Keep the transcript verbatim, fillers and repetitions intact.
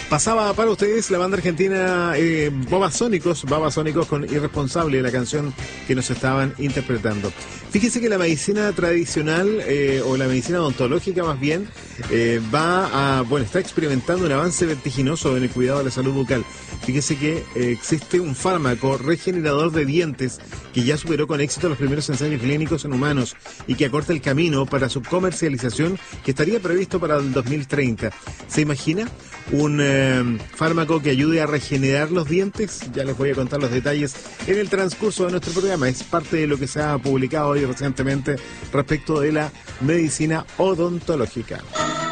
Pasaba para ustedes la banda argentina eh, Babasónicos, Babasónicos con Irresponsable, la canción que nos estaban interpretando. Fíjese que la medicina tradicional, eh, o la medicina odontológica más bien, eh, va a, bueno, está experimentando un avance vertiginoso en el cuidado de la salud bucal. Fíjese que eh, existe un fármaco regenerador de dientes que ya superó con éxito los primeros ensayos clínicos en humanos y que acorta el camino para su comercialización, que estaría previsto para el dos mil treinta. ¿Se imagina? Un eh, fármaco que ayude a regenerar los dientes. Ya les voy a contar los detalles en el transcurso de nuestro programa. Es parte de lo que se ha publicado hoy recientemente respecto de la medicina odontológica.